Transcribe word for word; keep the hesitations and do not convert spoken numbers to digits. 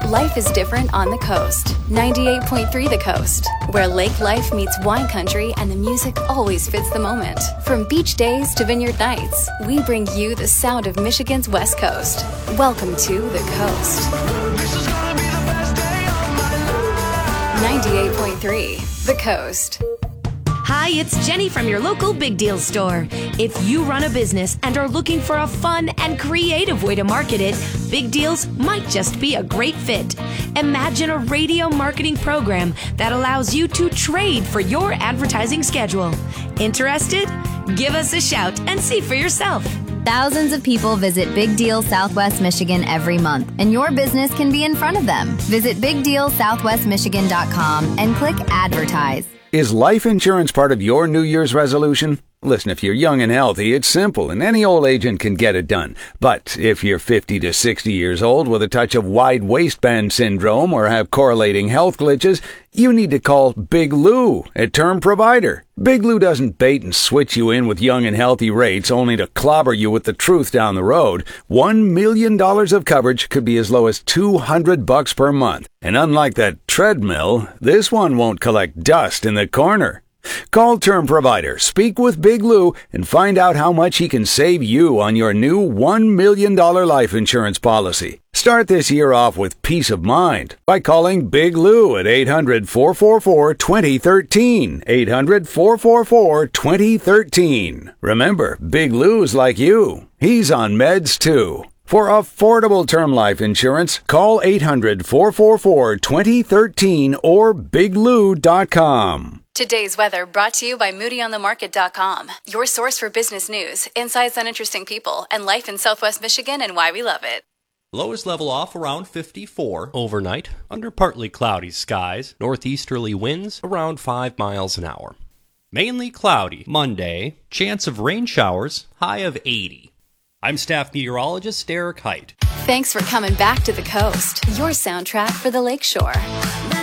Life is different on the coast. ninety-eight point three The Coast, where lake life meets wine country and the music always fits the moment. From beach days to vineyard nights, we bring you the sound of Michigan's West Coast. Welcome to The Coast. ninety-eight point three The Coast. Hi, it's Jenny from your local Big Deal store. If you run a business and are looking for a fun and creative way to market it, Big Deals might just be a great fit. Imagine a radio marketing program that allows you to trade for your advertising schedule. Interested? Give us a shout and see for yourself. Thousands of people visit Big Deal Southwest Michigan every month, and your business can be in front of them. Visit big deal southwest michigan dot com and click Advertise. Is life insurance part of your New Year's resolution? Listen, if you're young and healthy, it's simple and any old agent can get it done. But if you're fifty to sixty years old with a touch of wide waistband syndrome or have correlating health glitches, you need to call Big Lou, a term provider. Big Lou doesn't bait and switch you in with young and healthy rates only to clobber you with the truth down the road. One million dollars of coverage could be as low as two hundred bucks per month. And unlike that treadmill, this one won't collect dust in the corner. Call Term Provider, speak with Big Lou, and find out how much he can save you on your new one million dollars life insurance policy. Start this year off with peace of mind by calling Big Lou at eight hundred, four four four, two zero one three. eight hundred, four four four, two zero one three. Remember, Big Lou's like you. He's on meds too. For affordable term life insurance, call eight hundred, four four four, two zero one three or big lou dot com. Today's weather brought to you by moody on the market dot com, your source for business news, insights on interesting people, and life in Southwest Michigan and why we love it. Lows level off around fifty-four overnight, under partly cloudy skies, northeasterly winds around five miles an hour. Mainly cloudy Monday, chance of rain showers, high of eighty. I'm staff meteorologist Derek Height. Thanks for coming back to The Coast, your soundtrack for the Lakeshore.